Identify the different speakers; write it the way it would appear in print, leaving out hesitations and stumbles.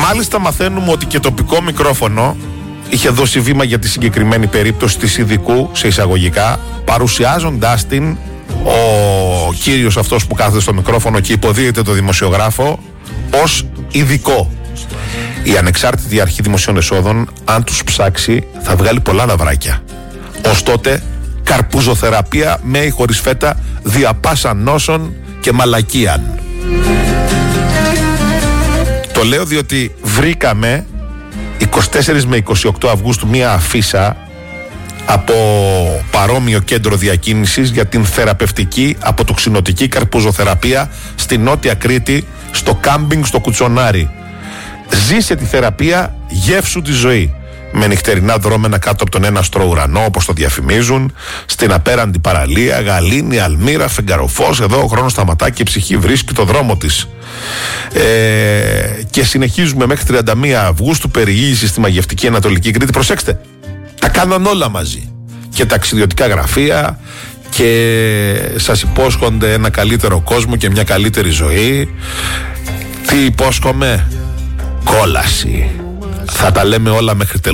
Speaker 1: Μάλιστα μαθαίνουμε ότι και τοπικό μικρόφωνο είχε δώσει βήμα για τη συγκεκριμένη περίπτωση της ειδικού, σε εισαγωγικά, παρουσιάζοντάς την ο κύριος αυτός που κάθεται στο μικρόφωνο και υποδίεται το δημοσιογράφο ως ειδικό. Η ανεξάρτητη αρχή δημοσίων εσόδων, αν τους ψάξει, θα βγάλει πολλά λαβράκια. Ως τότε, καρπουζοθεραπεία με ή χωρίς φέτα, διαπάσα νόσων και μαλακίαν. Το λέω διότι βρήκαμε 24 με 28 Αυγούστου μία αφίσα από παρόμοιο κέντρο διακίνησης για την θεραπευτική αποτοξινωτική καρπουζοθεραπεία στη Νότια Κρήτη, στο κάμπινγκ στο Κουτσονάρι. Ζήσε τη θεραπεία, γεύσου τη ζωή. Με νυχτερινά δρόμενα κάτω από τον έναστρο ουρανό, όπως το διαφημίζουν, στην απέραντη παραλία, γαλήνη, αλμύρα, φεγγαροφός. Εδώ ο χρόνος σταματά και η ψυχή βρίσκει το δρόμο της. Και συνεχίζουμε μέχρι 31 Αυγούστου περιήγηση στη μαγευτική Ανατολική Κρήτη. Προσέξτε, τα κάναν όλα μαζί. Και ταξιδιωτικά γραφεία, και σας υπόσχονται ένα καλύτερο κόσμο και μια καλύτερη ζωή. Τι υπόσχομαι? Κόλαση. Θα τα λέμε όλα μέχρι τέλους.